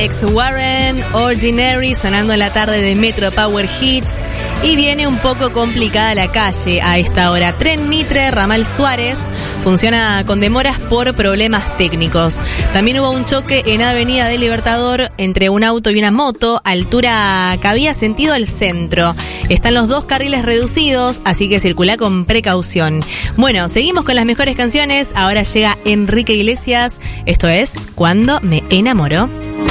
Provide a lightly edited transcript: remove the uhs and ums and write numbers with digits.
Alex Warren, Ordinary, sonando en la tarde de Metro Power Hits. Y viene un poco complicada la calle a esta hora. Tren Mitre, ramal Suárez, funciona con demoras por problemas técnicos. También hubo un choque en Avenida del Libertador entre un auto y una moto, altura Cabía, sentido al centro. Están los dos carriles reducidos, así que circula con precaución. Bueno, seguimos con las mejores canciones. Ahora llega Enrique Iglesias. Esto es Cuando me enamoro.